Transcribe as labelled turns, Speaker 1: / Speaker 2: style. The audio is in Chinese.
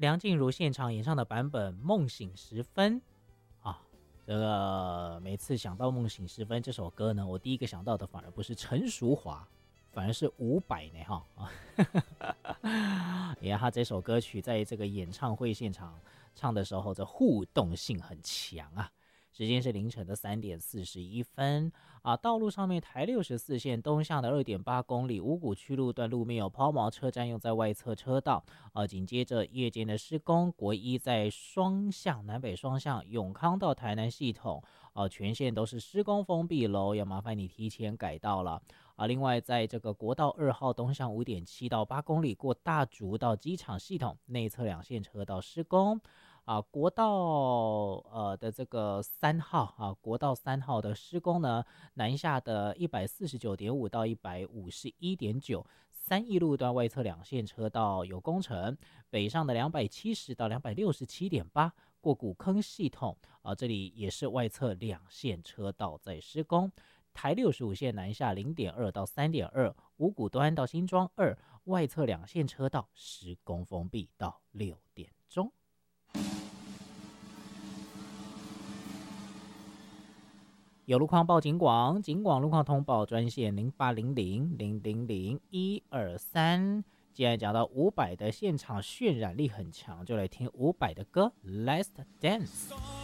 Speaker 1: 梁静茹现场演唱的版本《梦醒时分》啊，这个每次想到《梦醒时分》这首歌呢，我第一个想到的反而不是陈淑桦，反而是伍佰呢哈啊，因为他这首歌曲在这个演唱会现场唱的时候，这互动性很强啊。时间是凌晨的3:41啊。道路上面台64线东向的2.8公里五股区路段路面有抛锚车站用在外侧车道啊。紧接着夜间的施工，国一在双向南北双向永康到台南系统啊，全线都是施工封闭楼，要麻烦你提前改道了啊。另外在这个国道2号东向5.7到8公里过大竹到机场系统内侧2线车道施工。啊，国道的这个3号啊，国道3号的施工呢，南下的149.5到151.9，三义路段外侧2线车道有工程，北上的270到267.8，过古坑系统啊，这里也是外侧2线车道在施工。台65线南下0.2到3.2，五股端到新庄2，外侧2线车道施工封闭到6点钟。有路况报警广，警广路况通报专线0800000123。既然讲到伍佰的现场渲染力很强，就来听伍佰的歌《Last Dance》。